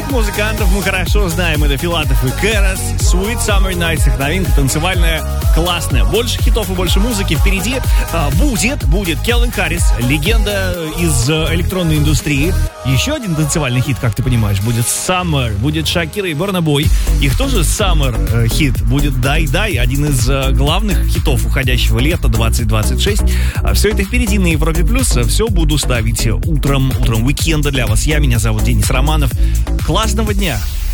Этих музыкантов мы хорошо знаем. Это Филатов и Кэрос, Sweet Summer Nights, их новинка танцевальная, классная. Больше хитов и больше музыки впереди. Будет Кэлвин Харрис, легенда из электронной индустрии. Еще один танцевальный хит, как ты понимаешь, будет Summer, будет Шакира и Burna Boy. Их тоже Summer хит будет Die Die, один из главных хитов уходящего лета 2026. Все это впереди на Европе Плюс. Все буду ставить утром уикенда для вас. Меня зовут Денис Романов. Классного дня!